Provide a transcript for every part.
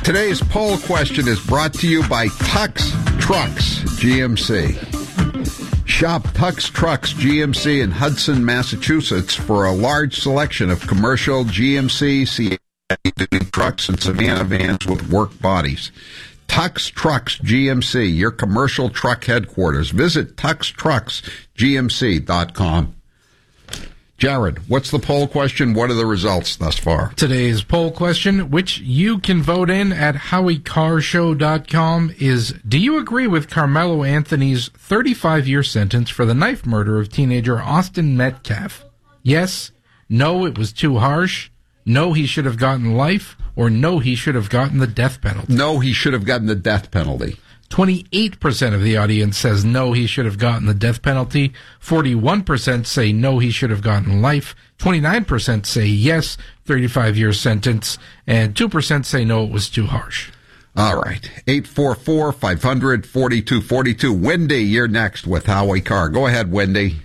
Today's poll question is brought to you by Tux Trucks GMC. Shop Tux Trucks GMC in Hudson, Massachusetts for a large selection of commercial GMC CHEV trucks and Savannah vans with work bodies. Tux Trucks GMC, your commercial truck headquarters. Visit tuxtrucksgmc.com. Jared, what's the poll question? What are the results thus far? Today's poll question, which you can vote in at HowieCarShow.com, is: do you agree with Carmelo Anthony's 35-year sentence for the knife murder of teenager Austin Metcalf? Yes, no, it was too harsh, no, he should have gotten life, or no, he should have gotten the death penalty? No, he should have gotten the death penalty. 28% of the audience says no, he should have gotten the death penalty. 41% say no, he should have gotten life. 29% say yes, 35-year sentence. And 2% say no, it was too harsh. All right. 844-500-4242. Wendy, you're next with Howie Carr. Go ahead, Wendy.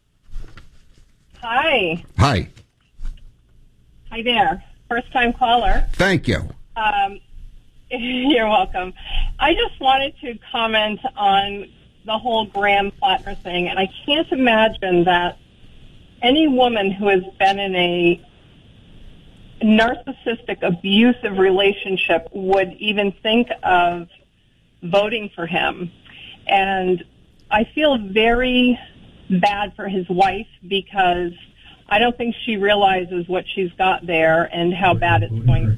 Hi. Hi. Hi there. First-time caller. Thank you. You're welcome. I just wanted to comment on the whole Graham Plattner thing, and I can't imagine that any woman who has been in a narcissistic, abusive relationship would even think of voting for him. And I feel very bad for his wife because I don't think she realizes what she's got there and how bad it's going